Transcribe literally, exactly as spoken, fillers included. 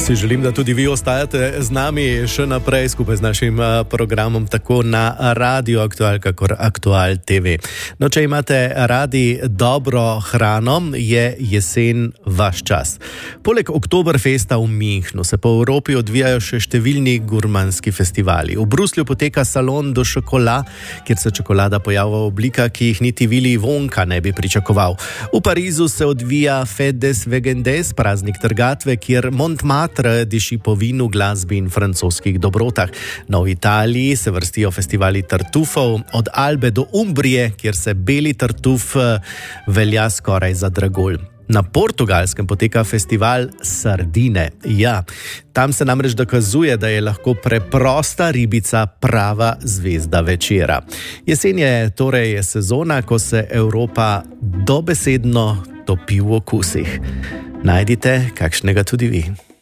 Si želim, da tudi vi ostajate z nami še naprej skupaj z našim programom tako na Radio Aktual, kakor Aktual T V. No, če imate radi dobro hrano, je jesen vaš čas. Poleg Oktoberfesta v Münchnu se po Evropi odvijajo še številni gurmanski festivali. V Bruslju poteka salon do šokola, kjer se čokolada pojavlja v oblikah, ki jih niti Willy Wonka ne bi pričakoval. V Parizu se odvija Fête des Vegandes, praznik trgatve, kjer Montmartre diši po vinu, glasbi in francoskih dobrotah. No, v Italiji se vrstijo festivali tartufov, od Albe do Umbrije, kjer se beli tartuf velja skoraj za dragulj. Na Portugalskem poteka festival sardine. Ja, tam se namreč dokazuje, da je lahko preprosta ribica prava zvezda večera. Jesen je torej sezona, ko se Evropa dobesedno topi v okusih. Najdite kakšnega tudi vi.